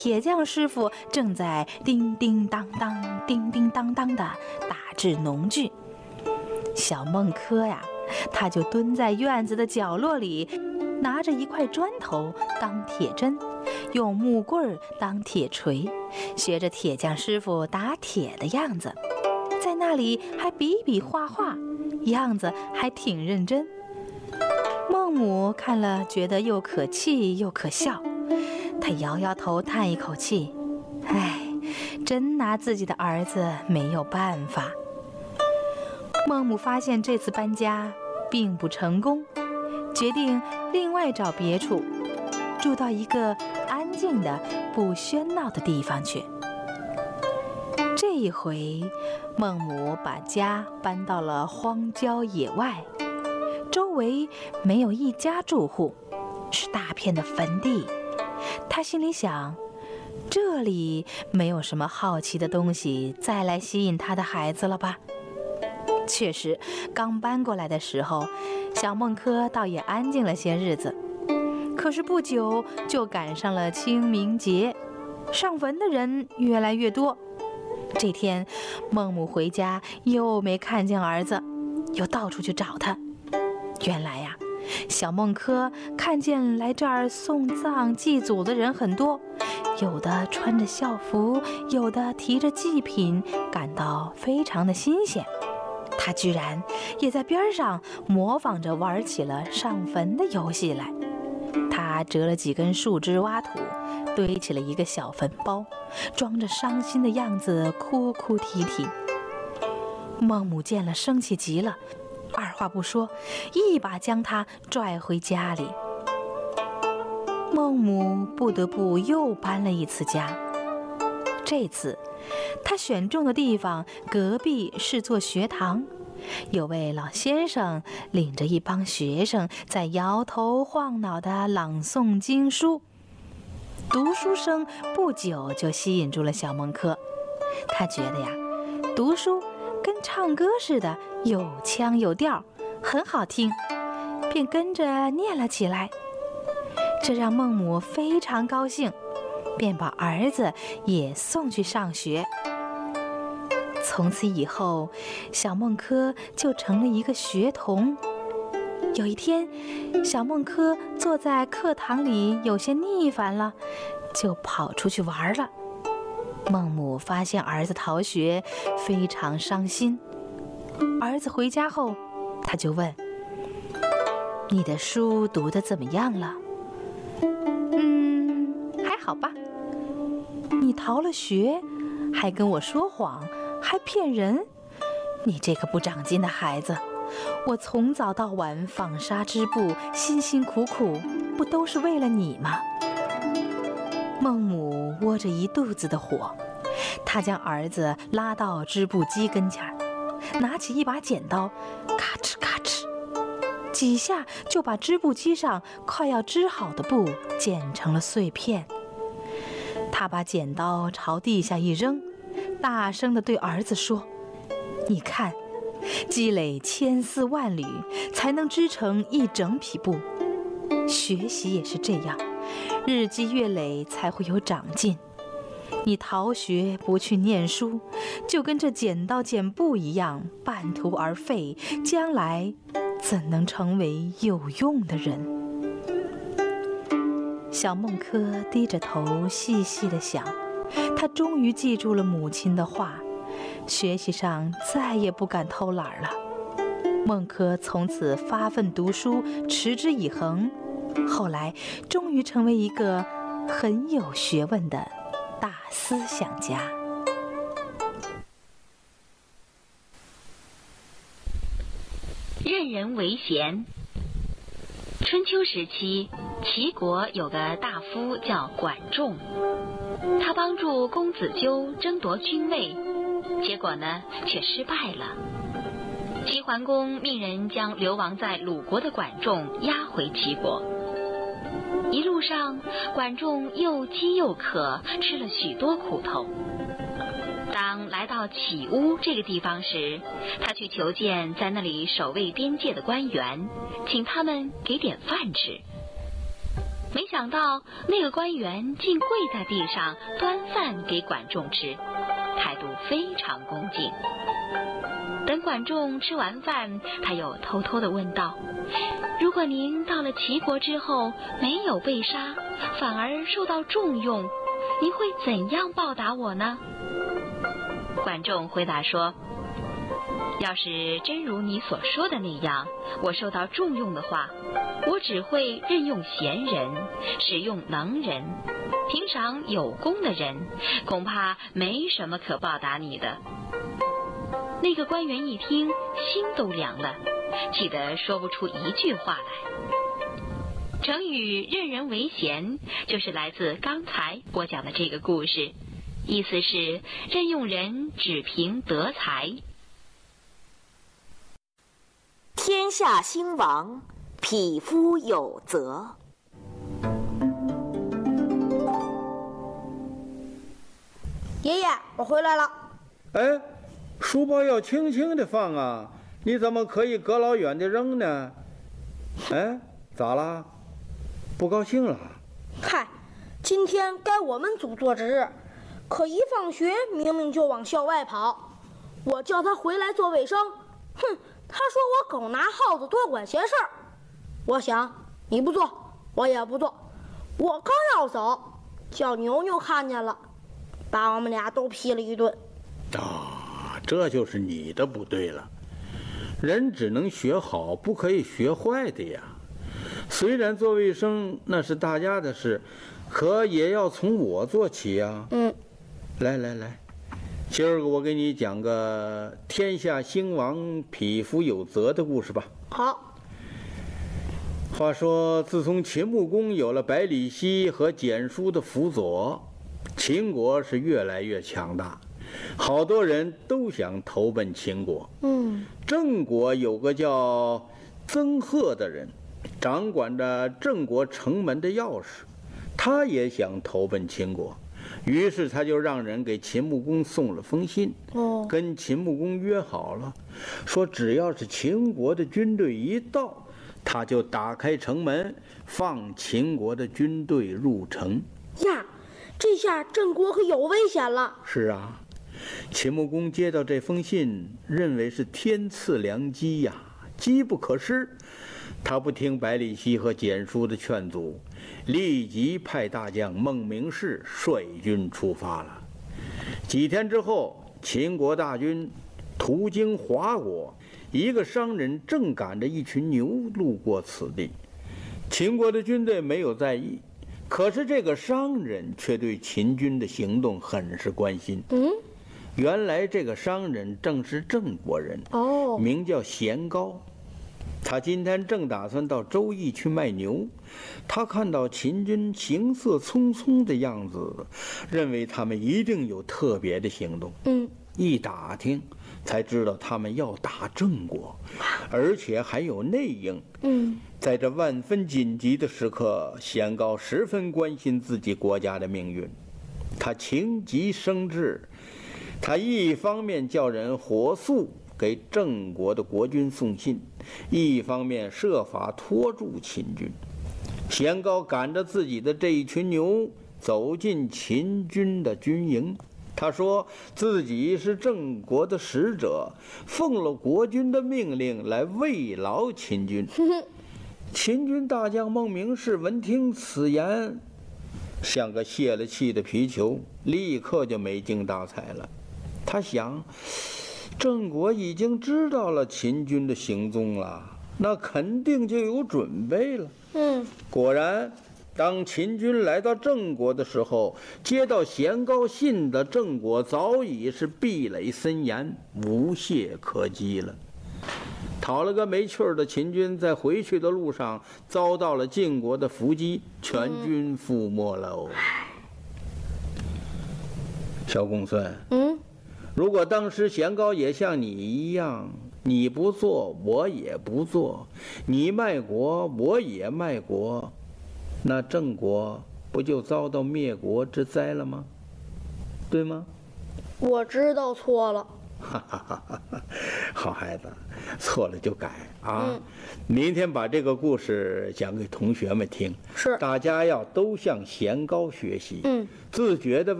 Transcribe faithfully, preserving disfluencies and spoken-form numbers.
铁匠师傅正在叮叮当当、叮叮当当地打制农具。小孟轲呀，他就蹲在院子的角落里，拿着一块砖头当铁针，用木棍当铁锤，学着铁匠师傅打铁的样子，在那里还比比划划，样子还挺认真。孟母看了，觉得又可气又可笑，她摇摇头，叹一口气：“唉，真拿自己的儿子没有办法。”孟母发现这次搬家并不成功，决定另外找别处，住到一个安静的、不喧闹的地方去。这一回，孟母把家搬到了荒郊野外，周围没有一家住户，是大片的坟地。她心里想，这里没有什么好奇的东西再来吸引她的孩子了吧。确实，刚搬过来的时候，小孟轲倒也安静了些日子。可是不久就赶上了清明节，上坟的人越来越多。这天，孟母回家又没看见儿子，又到处去找他。原来呀，小孟轲看见来这儿送葬祭祖的人很多，有的穿着校服，有的提着祭品，感到非常的新鲜。他居然也在边上模仿着玩起了上坟的游戏来。他折了几根树枝挖土，堆起了一个小坟包，装着伤心的样子，哭哭啼啼。孟母见了，生气极了，二话不说，一把将他拽回家里。孟母不得不又搬了一次家。这次他选中的地方隔壁是座学堂，有位老先生领着一帮学生在摇头晃脑地朗诵经书。读书声不久就吸引住了小孟轲，他觉得呀，读书跟唱歌似的，有腔有调，很好听，便跟着念了起来。这让孟母非常高兴，便把儿子也送去上学。从此以后，小孟轲就成了一个学童。有一天，小孟轲坐在课堂里有些腻烦了，就跑出去玩了。孟母发现儿子逃学，非常伤心。儿子回家后，他就问：“你的书读得怎么样了？”“嗯，还好吧。”“你逃了学，还跟我说谎，还骗人，你这个不长进的孩子！我从早到晚纺纱织布，辛辛苦苦，不都是为了你吗？”孟母窝着一肚子的火，她将儿子拉到织布机跟前，拿起一把剪刀，咔哧咔哧，几下就把织布机上快要织好的布剪成了碎片。她把剪刀朝地下一扔，大声地对儿子说：“你看，积累千丝万缕，才能织成一整匹布。学习也是这样，日积月累才会有长进。你逃学不去念书，就跟这剪刀剪布一样，半途而废，将来怎能成为有用的人？”小孟轲低着头细细地想，他终于记住了母亲的话，学习上再也不敢偷懒了。孟轲从此发奋读书，持之以恒，后来终于成为一个很有学问的大思想家。 任人唯贤。春秋时期，齐国有个大夫叫管仲，他帮助公子纠争夺君位，结果呢却失败了。齐桓公命人将流亡在鲁国的管仲押回齐国。一路上，管仲又饥又渴，吃了许多苦头。当来到杞乌这个地方时，他去求见在那里守卫边界的官员，请他们给点饭吃。 没想到那个官员竟跪在地上端饭给管仲吃，态度非常恭敬。等管仲吃完饭，他又偷偷地问道：“如果您到了齐国之后没有被杀，反而受到重用，您会怎样报答我呢？”管仲回答说：“要是真如你所说的那样，我受到重用的话，我只会任用贤人，使用能人，平常有功的人，恐怕没什么可报答你的。”那个官员一听，心都凉了，气得说不出一句话来。成语任人唯贤就是来自刚才我讲的这个故事，意思是任用人只凭德才。 天下兴亡，匹夫有责。 爷爷，我回来了。 哎，书包要轻轻的放啊，你怎么可以隔老远的扔呢？哎，咋啦？不高兴了？ 嗨，今天该我们组做值日，可一放学明明就往校外跑。我叫他回来做卫生，哼，他说我狗拿耗子多管闲事儿。我想你不做，我也不做。我刚要走，叫牛牛看见了，把我们俩都批了一顿。 啊，这就是你的不对了。人只能学好，不可以学坏的呀。虽然做卫生那是大家的事，可也要从我做起呀。 嗯， 来来来，今儿个我给你讲个天下兴亡，匹夫有责的故事吧。 好。 话说，自从秦穆公有了百里奚和蹇叔的辅佐，秦国是越来越强大，好多人都想投奔秦国。 嗯， 郑国有个叫曾贺的人，掌管着郑国城门的钥匙，他也想投奔秦国，于是他就让人给秦穆公送了封信， 哦， 跟秦穆公约好了，说只要是秦国的军队一到，他就打开城门，放秦国的军队入城。 呀，这下郑国可有危险了。 是啊，秦穆公接到这封信，认为是天赐良机呀，机不可失。他不听百里奚和蹇叔的劝阻，立即派大将孟明视率军出发了。几天之后，秦国大军途经华国，一个商人正赶着一群牛路过此地。秦国的军队没有在意，可是这个商人却对秦军的行动很是关心。 嗯， 原来这个商人正是郑国人， 哦， 名叫贤高。他今天正打算到周邑去卖牛，他看到秦军行色匆匆的样子，认为他们一定有特别的行动。 嗯， 一打听才知道他们要打郑国，而且还有内应。 嗯， 在这万分紧急的时刻，贤高十分关心自己国家的命运，他情急生智，他一方面叫人火速给郑国的国君送信，一方面设法拖住秦军。贤高赶着自己的这一群牛走进秦军的军营，他说自己是郑国的使者，奉了国君的命令来慰劳秦军。秦军大将孟明视闻听此言，像个泄了气的皮球，立刻就没精打采了。他想，郑国已经知道了秦军的行踪了，那肯定就有准备了。 嗯， 果然，当秦军来到郑国的时候，接到贤高信的郑国早已是壁垒森严，无懈可击了。讨了个没趣儿的秦军，在回去的路上遭到了晋国的伏击，全军覆没喽。小公孙， 嗯， 如果当时贤高也像你一样，你不做我也不做，你卖国我也卖国，那郑国不就遭到灭国之灾了吗？对吗？ 我知道错了。 哈哈哈哈哈！好孩子，错了就改啊！ 嗯、 明天把这个故事讲给同学们听， 是， 大家要都向贤高学习， 嗯， 自觉的为